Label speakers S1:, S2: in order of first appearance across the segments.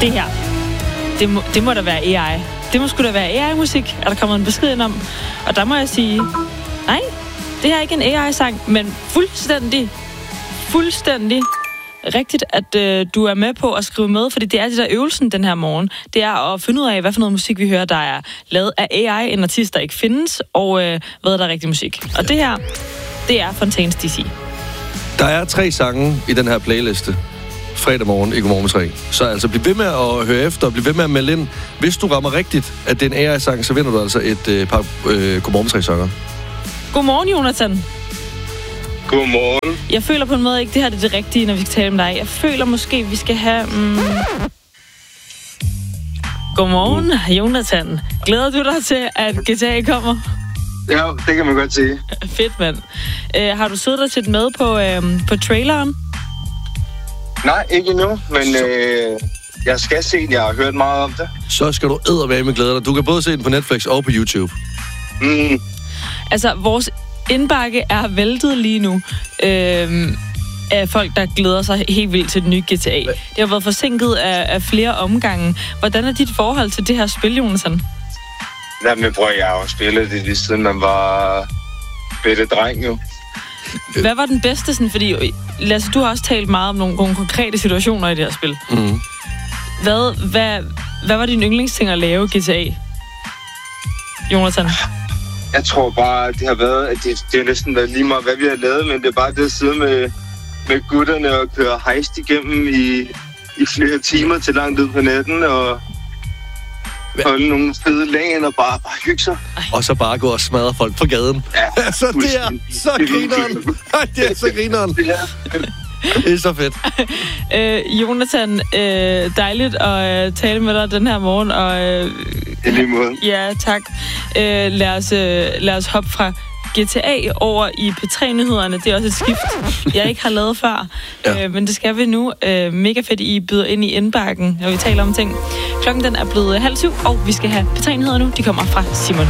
S1: Det her, det må da være AI. Det må sgu da være AI-musik, er der kommet en besked ind om. Og der må jeg sige, nej, det her er ikke en AI-sang, men fuldstændig rigtigt, at du er med på at skrive med, fordi det er det der øvelsen den her morgen. Det er at finde ud af, hvad for noget musik vi hører, der er lavet af AI, en artist, der ikke findes, og hvad der er rigtig musik. Og det her, det er Fontaines DC.
S2: Der er 3 sange i den her playliste fredag morgen i Godmorgen med 3. Så altså, bliv ved med at høre efter, og bliv ved med at melde ind. Hvis du rammer rigtigt, at det er en AI-sang, så vinder du altså et par Godmorgen med 3-sanger.
S1: Godmorgen, Jonathan.
S3: Godmorgen.
S1: Jeg føler på en måde ikke, det her er det rigtige, når vi skal tale om dig. Jeg føler måske, vi skal have... Godmorgen, Jonathan. Glæder du dig til, at GTA kommer?
S3: Ja, det kan man godt sige.
S1: Fedt, mand. Har du siddet og set med på traileren?
S3: Nej, ikke endnu, men jeg skal se den. Jeg har hørt meget om det.
S2: Så skal du eddermame glæde dig. Du kan både se den på Netflix og på YouTube.
S1: Altså, vores indbakke er væltet lige nu af folk, der glæder sig helt vildt til den nye GTA. Det har været forsinket af flere omgange. Hvordan er dit forhold til det her spil, Jonathan?
S3: Jamen, prøv, jeg har jo spillet det lige siden man var bitte dreng, jo.
S1: Hvad var den bedste, sådan, fordi Lasse, du har også talt meget om nogle konkrete situationer i det her spil.
S2: Mm.
S1: Hvad var din yndlingsting at lave GTA? Jonathan?
S3: Jeg tror bare, at det har været, at det er næsten været lige meget, hvad vi har lavet, men det er bare det at sidde med gutterne og køre hejst igennem i flere timer til langt ud på natten, og holde nogle fede lagen og bare hygge sig.
S2: Og så bare gå og smadre folk på gaden.
S3: Ja,
S2: så det er så grineren. Det er så grineren. Det er så fedt.
S1: Jonathan, dejligt at tale med dig den her morgen. Og,
S3: i lige måde.
S1: Ja, tak. Lad os hoppe fra GTA over i P3-nyhederne. Det er også et skift, jeg ikke har lavet før. Ja. Men det skal vi nu. Mega fedt, I byder ind i indbakken, når vi taler om ting. Klokken den er blevet 6:30, og vi skal have P3-nyheder nu. De kommer fra Simon.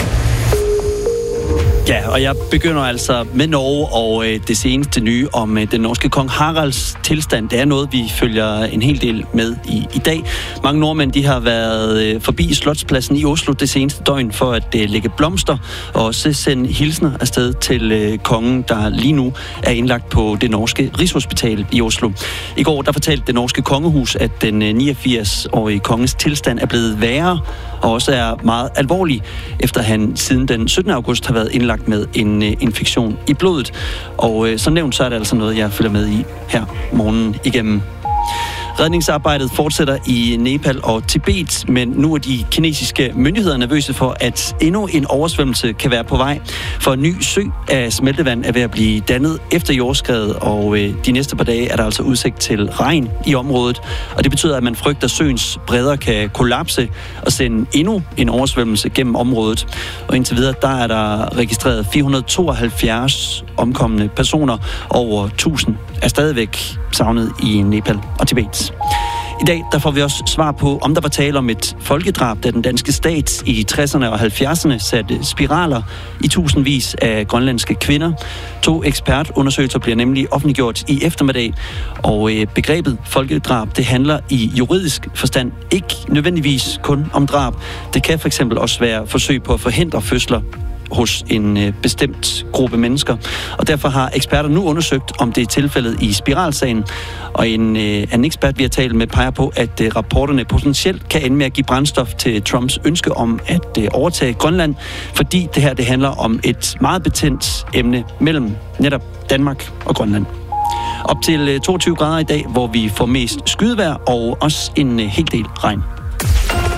S4: Ja, og jeg begynder altså med Norge og det seneste nye om den norske kong Haralds tilstand. Det er noget, vi følger en hel del med i dag. Mange nordmænd de har været forbi Slotspladsen i Oslo det seneste døgn for at lægge blomster og også sende hilsner afsted til kongen, der lige nu er indlagt på det norske Rigshospital i Oslo. I går der fortalte det norske kongehus, at den 89-årige konges tilstand er blevet værre og også er meget alvorlig, efter han siden den 17. august har været indlagt med en infektion i blodet. Og som nævnt, så er det altså noget, jeg følger med i her morgenen igennem. Redningsarbejdet fortsætter i Nepal og Tibet, men nu er de kinesiske myndigheder nervøse for, at endnu en oversvømmelse kan være på vej. For en ny sø af smeltevand er ved at blive dannet efter jordskredet, og de næste par dage er der altså udsigt til regn i området. Og det betyder, at man frygter, at søens bredder kan kollapse og sende endnu en oversvømmelse gennem området. Og indtil videre, der er der registreret 472 omkomne personer. Over 1000 er stadigvæk savnet i Nepal og Tibet. I dag der får vi også svar på, om der var tale om et folkedrab, da den danske stat i 60'erne og 70'erne satte spiraler i tusindvis af grønlandske kvinder. 2 ekspertundersøgelser bliver nemlig offentliggjort i eftermiddag, og begrebet folkedrab, det handler i juridisk forstand ikke nødvendigvis kun om drab. Det kan for eksempel også være forsøg på at forhindre fødsler hos en bestemt gruppe mennesker. Og derfor har eksperter nu undersøgt, om det er tilfældet i spiralsagen. Og en ekspert, vi har talt med, peger på, at rapporterne potentielt kan ende med at give brændstof til Trumps ønske om at overtage Grønland, fordi det her det handler om et meget betændt emne mellem netop Danmark og Grønland. Op til 22 grader i dag, hvor vi får mest skydevejr og også en hel del regn.